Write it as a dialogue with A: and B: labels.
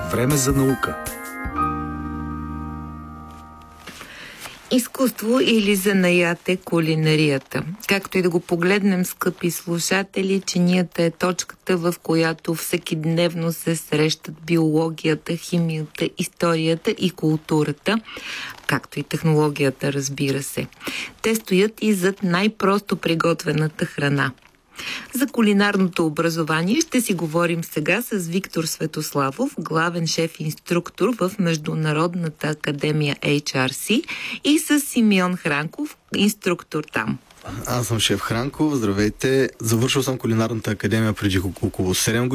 A: Време за наука.
B: Изкуство или занаят е кулинарията. Както и да го погледнем, скъпи слушатели, чинията е точката, в която всекидневно се срещат биологията, химията, историята и културата, както и технологията, разбира се. Те стоят и зад най-просто приготвената храна. За кулинарното образование ще си говорим сега с Виктор Светославов, главен шеф-инструктор в Международната академия HRC, и с Симеон Хранков, инструктор там.
C: Аз съм шеф Хранков, здравейте. Завършил съм кулинарната академия преди около 7 години.